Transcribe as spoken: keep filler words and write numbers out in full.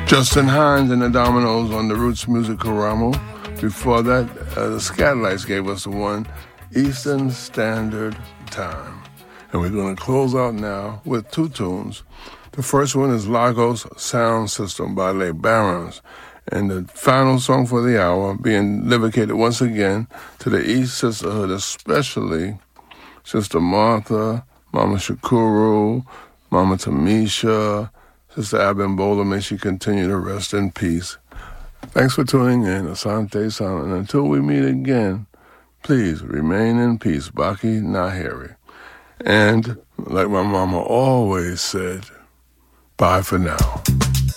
Justin Hines and the Dominoes on the Roots Music Karamo. Before that, uh, the Scatlites gave us the one, Eastern Standard Time. And we're going to close out now with two tunes. The first one is Lagos Sound System by Les Barons. And the final song for the hour being dedicated once again to the East Sisterhood, especially Sister Martha, Mama Shakuru, Mama Tamisha, Sister Abimbola. May she continue to rest in peace. Thanks for tuning in. Asante Sound. And until we meet again, please remain in peace. Baki Naheri. And like my mama always said, bye for now.